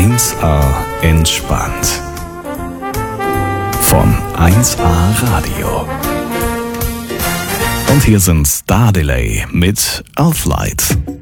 1A entspannt. Von 1A Radio. Und hier sind Star Delay mit Earthlight.